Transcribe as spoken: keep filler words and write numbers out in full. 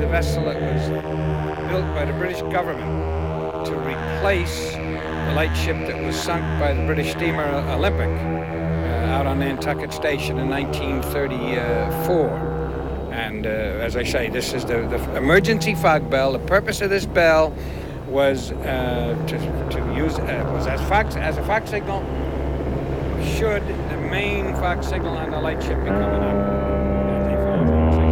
vessel that was built by the British government to replace the lightship that was sunk by the British steamer Olympic uh, out on Nantucket Station in nineteen thirty-four. And uh, as I say, this is the, the emergency fog bell. The purpose of this bell was uh, to, to use uh, was as fog as a fog signal should the main fog signal on the lightship be coming up.